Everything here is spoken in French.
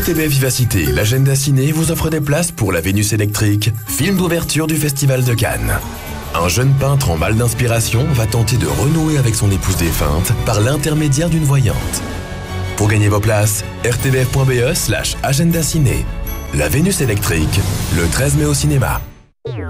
RTBF Vivacité, l'agenda ciné vous offre des places pour La Vénus électrique, film d'ouverture du Festival de Cannes. Un jeune peintre en mal d'inspiration va tenter de renouer avec son épouse défunte par l'intermédiaire d'une voyante. Pour gagner vos places, rtbf.be/agenda ciné. La Vénus électrique, le 13 mai au cinéma.